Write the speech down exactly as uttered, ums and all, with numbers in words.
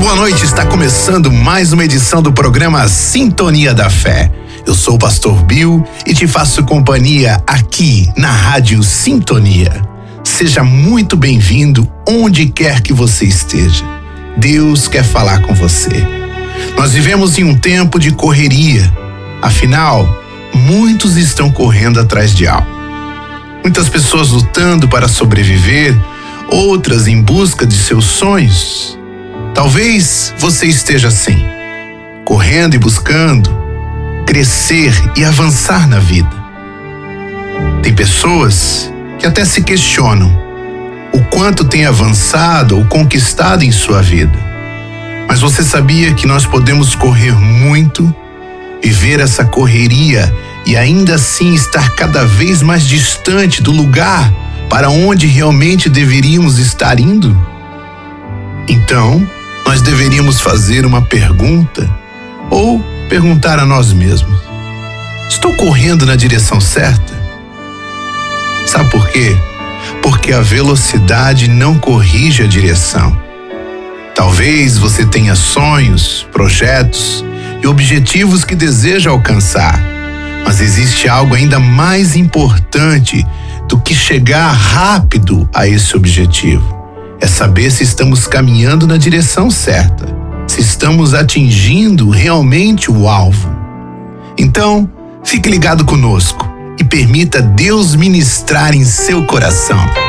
Boa noite, está começando mais uma edição do programa Sintonia da Fé. Eu sou o pastor Bill e te faço companhia aqui na Rádio Sintonia. Seja muito bem-vindo onde quer que você esteja. Deus quer falar com você. Nós vivemos em um tempo de correria. Afinal, muitos estão correndo atrás de algo. Muitas pessoas lutando para sobreviver, outras em busca de seus sonhos. Talvez você esteja assim, correndo e buscando crescer e avançar na vida. Tem pessoas que até se questionam o quanto tem avançado ou conquistado em sua vida. Mas você sabia que nós podemos correr muito, viver essa correria e ainda assim estar cada vez mais distante do lugar para onde realmente deveríamos estar indo? Então, nós deveríamos fazer uma pergunta ou perguntar a nós mesmos: estou correndo na direção certa? Sabe por quê? Porque a velocidade não corrige a direção. Talvez você tenha sonhos, projetos e objetivos que deseja alcançar, mas existe algo ainda mais importante do que chegar rápido a esse objetivo. É saber se estamos caminhando na direção certa, se estamos atingindo realmente o alvo. Então, fique ligado conosco e permita Deus ministrar em seu coração.